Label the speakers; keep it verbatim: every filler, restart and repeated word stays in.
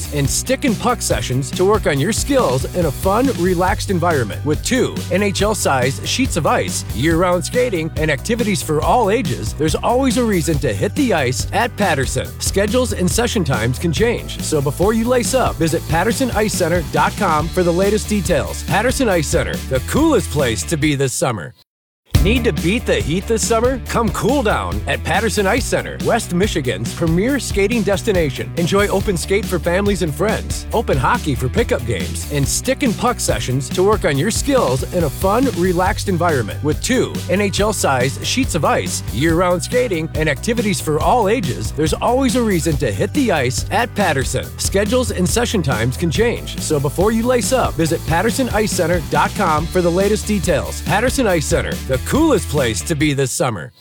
Speaker 1: and stick and puck sessions to work on your skills in a fun, relaxed environment. With two N H L-sized sheets of ice, year-round skating, and activities for all ages, there's always a reason to hit the ice at Patterson. Schedules and session times can change, so before you lace up, visit patterson ice center dot com for the latest details. Patterson Ice Center, the coolest place to be this summer. Need to beat the heat this summer? Come cool down at Patterson Ice Center, West Michigan's premier skating destination. Enjoy open skate for families and friends, open hockey for pickup games, and stick and puck sessions to work on your skills in a fun, relaxed environment. With two N H L-sized sheets of ice, year-round skating, and activities for all ages, there's always a reason to hit the ice at Patterson. Schedules and session times can change, so before you lace up, visit patterson ice center dot com for the latest details. Patterson Ice Center, the coolest place to be this summer.